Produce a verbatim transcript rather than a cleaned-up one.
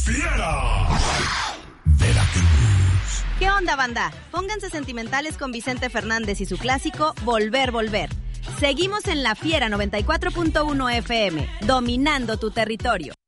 Fiera. Veracruz. ¿Qué onda, banda? Pónganse sentimentales con Vicente Fernández y su clásico Volver, Volver. Seguimos en La Fiera noventa y cuatro punto uno F M, dominando tu territorio.